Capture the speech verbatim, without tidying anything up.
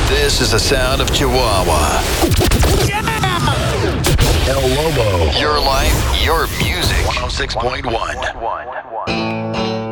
This is the sound of Chihuahua. El Lobo. Your life, your music. one oh six point one.